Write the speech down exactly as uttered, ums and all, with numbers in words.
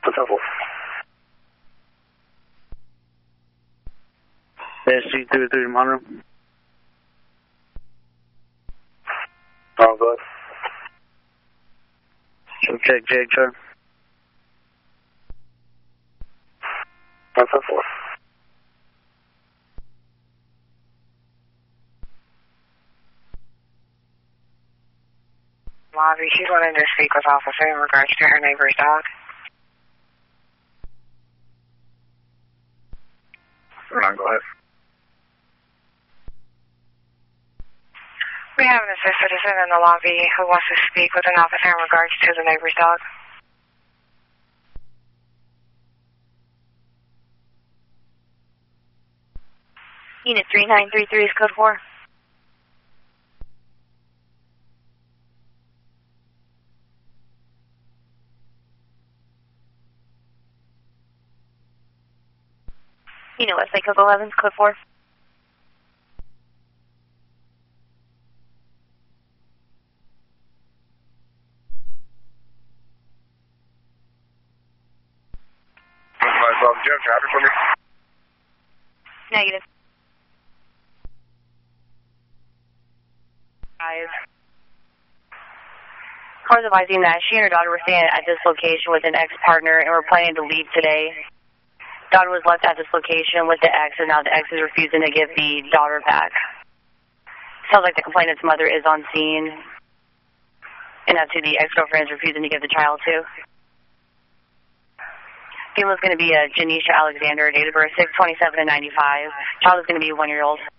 S C three three monitor. Oh, good. So check J H R. That's a four. Lobby, she's wanting to speak with officer in regards to her neighbor's dog. No, go ahead. We have an assisted citizen in the lobby who wants to speak with an officer in regards to the neighbor's dog. Unit three nine three three is code four. Unit Westlake code eleven is code four. Do you have traffic for me? Negative. Five. Car's advising that she and her daughter were staying at this location with an ex-partner and were planning to leave today. Daughter was left at this location with the ex, and now the ex is refusing to give the daughter back. Sounds like the complainant's mother is on scene, and that's who the ex-girlfriend is refusing to give the child to. Female is going to be a Janisha Alexander, date of birth six twenty-seven and ninety-five. Child is going to be one year old.